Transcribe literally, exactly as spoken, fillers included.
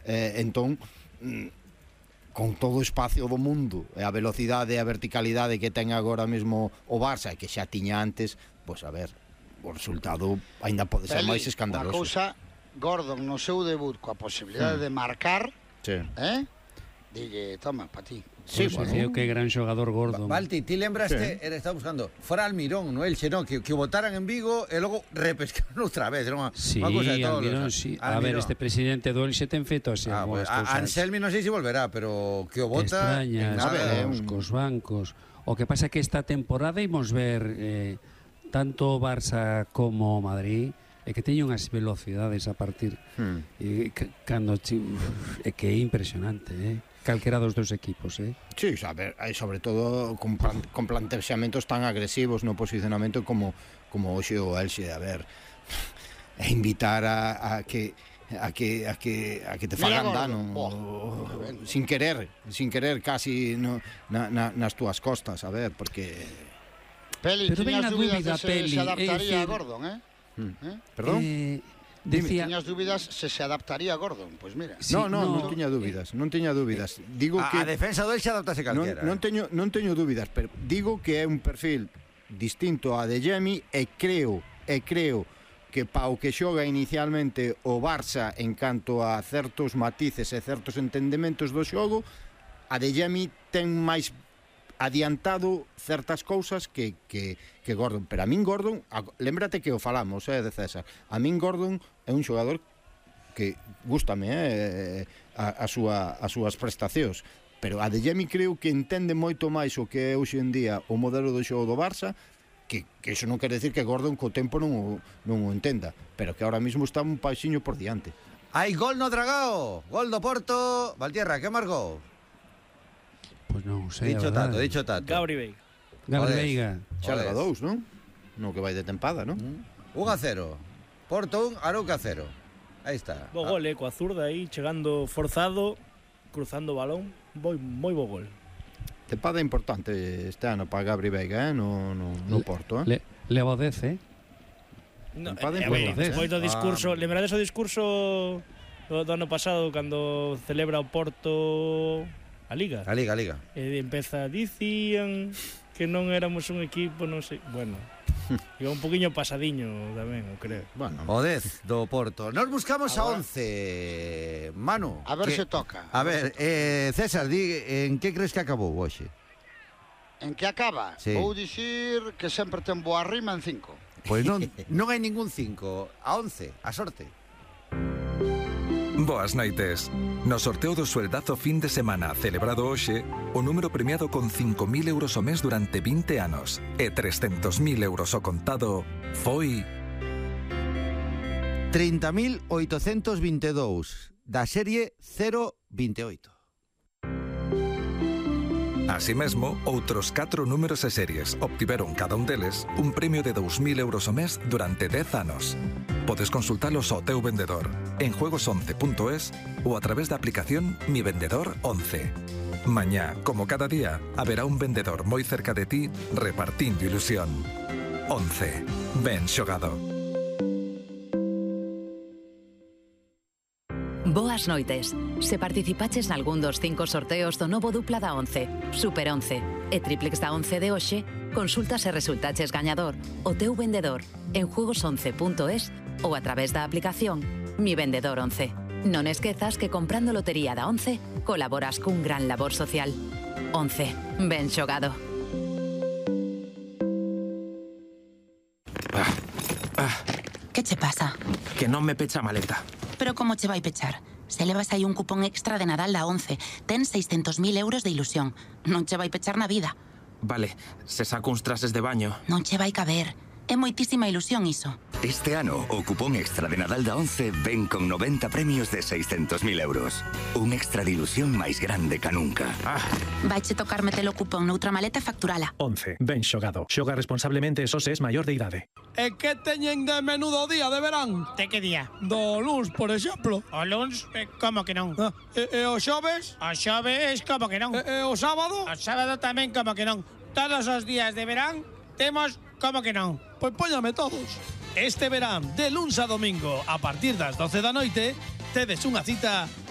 eh, entón con todo o espacio do mundo e a velocidade e a verticalidade que ten agora mesmo o Barça e que xa tiña antes, pois a ver, o resultado ainda pode ser máis escandaloso. Unha cousa, Gordon no seu debut coa posibilidade mm. de marcar, sí. eh? Dille, toma, pa ti. Sí, pues bueno. Que gran xogador Gordon. Balti, ti lembraste, sí. Era, estaba buscando, fora Almirón, no Elche, no, que, que o botaran en Vigo e logo repescaron outra vez. Era unha, sí, unha cosa de todos Almirón, los, sí. Almirón. A ver, este presidente do Elche ten feito así. Ah, pues, a, Anselmi non sei se volverá, pero que o bota... Extrañas, a ver, eh, cos bancos. O que pasa é que esta temporada imos ver eh, tanto o Barça como o Madrid é que teñen unhas velocidades a partir hmm. e cando é que é impresionante, eh? Calquera dos dos equipos, eh? Sí, a ver, sobre todo con, con plantexamentos tan agresivos no posicionamento como como hoxe o Elxe, a ver, e invitar a, a que a que a que a que te fagan dano oh, sin querer, sin querer casi no, na, na, nas túas costas, a ver, porque Peli, pero tiñas dúbidas de se, Peli, se adaptaría a Gordon, eh? Hmm. ¿Eh? Perdón? Eh... Decía... Tiñas dúbidas se se adaptaría a Gordon, pois pues mira. Sí, no, no, no, non tiña dúbidas, non tiña dúbidas. Digo a, que a defensa do Elxe adaptase calquera. Non, non teño non teño dúbidas, pero digo que é un perfil distinto a de Jemi e creo, e creo que pa o que xoga inicialmente o Barça en canto a certos matices e certos entendementos do xogo, a de Jemi ten máis adiantado certas cousas que, que, que Gordon, pero a min Gordon, a, lembrate que o falamos, eh, de César, a min Gordon é un xogador que gústame, eh, a, a súa, as súas prestacións, pero a de Jemi creo que entende moito máis o que é hoxe en día o modelo do xogo do Barça, que, que iso non quere decir que Gordon co tempo non o, non o entenda, pero que ahora mismo está un paisiño por diante. Hai gol no Dragao, gol do Porto. Valtierra, que marcou? Pois non sei, dicho tato, dicho tato. Gabri Veiga. Gabri Veiga. Xa leva dous, non? No que vai de tempada, non? un a cero. Porto un, Arouca cero. Aí está. Bo gol, eh, coa zurda aí, chegando forzado, cruzando o balón. Moi, moi bo gol. Tempada importante este ano para Gabri Veiga, eh? no, no, no Porto, eh? Le, leva dez, eh? No, eh, eh, despois do discurso, ah. lembrades o discurso do, do ano pasado cando celebra o Porto a Liga. A Liga, a Liga. E empeza, dicían que non éramos un equipo, non sei, bueno, e un poquinho pasadiño tamén, eu creo. Bueno, o dez do Porto. Nos buscamos a once, Manu. A ver que, se toca. A ver, eh, César, di, en que crees que acabou hoxe? En que acaba? Sí. Vou dicir que sempre ten boa rima en cinco. Pois non, non hai ningún cinco. A once, a sorte. Boas noites. No sorteo do sueldazo fin de semana celebrado hoxe, o número premiado con cinco mil euros ao mes durante vinte anos e trescentos mil euros ao contado foi... trinta mil oitocentos vinte e dous, da serie cero vinte e oito. Así mesmo, outros catro números e series obtiveron cada un deles un premio de dous mil euros ao mes durante dez anos. Podes consultalos ao teu vendedor en juegos once punto es ou a través da aplicación Mi Vendedor once. Mañá, como cada día, haberá un vendedor moi cerca de ti repartindo ilusión. once. Ben xogado. Boas noites. Se participaches nalgún dos cinco sorteos do novo dupla da once, Super once e Triplex da once de hoxe, consulta se resultaches gañador o teu vendedor en juegos once punto es ou a través da aplicación Mi Vendedor once. Non esquezas que comprando lotería da once colaboras cun gran labor social. once. Ben xogado. Ah, ah. Que che pasa? Que non me pecha a maleta. Pero como che vai pechar? Se levas aí un cupón extra de Nadal da once, ten seiscentos mil euros de ilusión. Non che vai pechar na vida. Vale, se saco uns trases de baño. Non che vai caber. É moitísima ilusión iso. Este ano, o cupón extra de Nadal da once ven con noventa premios de seiscentos mil euros. Un extra de ilusión máis grande ca nunca. Ah. Vaiche tocar metelo o cupón noutra maleta e facturala. once. Ben xogado. Xoga responsablemente e só se es maior de idade. E que teñen de menudo día de verán? De que día? Do luns, por exemplo. O luns? Eh, como que non? Ah, e, e o xoves? O xoves, como que non? E, e o sábado? O sábado tamén, como que non? Todos os días de verán temos como que non? Pois póñame todos. Este verán, de luns a domingo, a partir das doce da noite, tedes unha cita